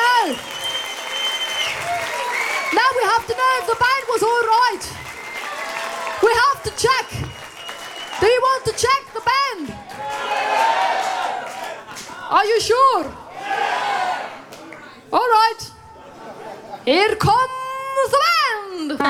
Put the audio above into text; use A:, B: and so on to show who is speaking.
A: now. Now we have to know if the band was all right. We have to check. Do you want to check the band? Are you sure? All right. Here comes the band.